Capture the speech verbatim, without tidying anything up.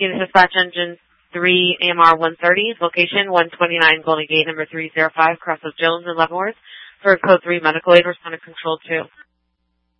Unit Dispatch Engine three A M R one thirty, location one twenty-nine Golden Gate, number three zero five, cross of Jones and Leavenworth, for Code three Medical Aid, respondent control two.